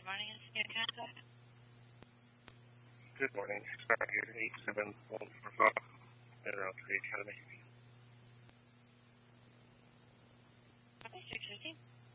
morning, Engineer Canada. Good morning. Stargate 87145, around 3 Academy. Okay, 615.